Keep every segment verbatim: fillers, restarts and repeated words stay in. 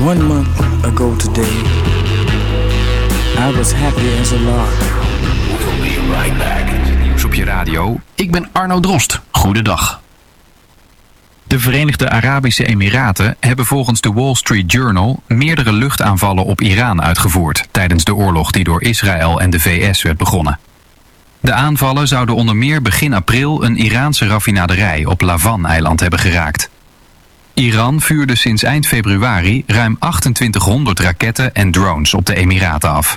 One month ago today, I was happy as a lark. We'll be right back. Nieuws op je radio. Ik ben Arno Drost. Goedendag. De Verenigde Arabische Emiraten hebben volgens de Wall Street Journal meerdere luchtaanvallen op Iran uitgevoerd tijdens de oorlog die door Israël en de V S werd begonnen. De aanvallen zouden onder meer begin april een Iraanse raffinaderij op Lavan-eiland hebben geraakt. Iran vuurde sinds eind februari ruim achtentwintighonderd raketten en drones op de Emiraten af.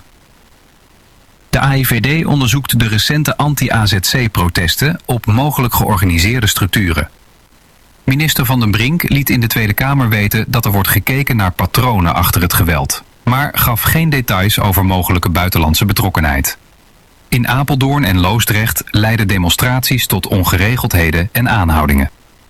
De A I V D onderzoekt de recente anti-A Z C-protesten op mogelijk georganiseerde structuren. Minister Van den Brink liet in de Tweede Kamer weten dat er wordt gekeken naar patronen achter het geweld, maar gaf geen details over mogelijke buitenlandse betrokkenheid. In Apeldoorn en Loosdrecht leidden demonstraties tot ongeregeldheden en aanhoudingen.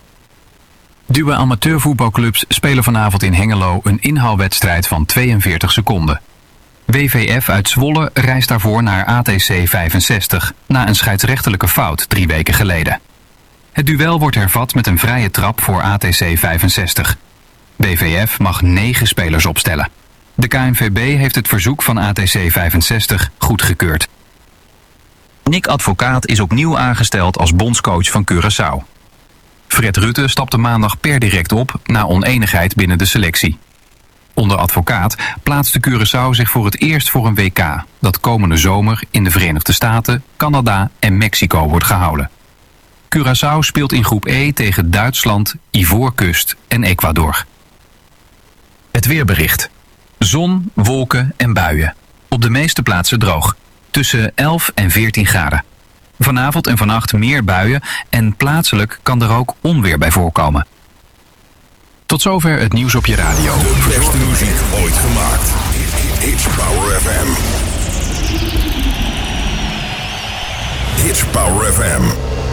Duwe amateurvoetbalclubs spelen vanavond in Hengelo een inhaalwedstrijd van tweeënveertig seconden. W V F uit Zwolle reist daarvoor naar A T C vijfenzestig, na een scheidsrechtelijke fout drie weken geleden. Het duel wordt hervat met een vrije trap voor A T C vijfenzestig. W V F mag negen spelers opstellen. De K N V B heeft het verzoek van A T C vijfenzestig goedgekeurd. Nick Advocaat is opnieuw aangesteld als bondscoach van Curaçao. Fred Rutte stapte maandag per direct op na oneenigheid binnen de selectie. Onder Advocaat plaatste Curaçao zich voor het eerst voor een W K... dat komende zomer in de Verenigde Staten, Canada en Mexico wordt gehouden. Curaçao speelt in groep E tegen Duitsland, Ivoorkust en Ecuador. Het weerbericht. Zon, wolken en buien. Op de meeste plaatsen droog. Tussen elf en veertien graden. Vanavond en vannacht meer buien en plaatselijk kan er ook onweer bij voorkomen. Tot zover het nieuws op je radio. De beste muziek ooit gemaakt. Hits Power F M. Hits Power F M.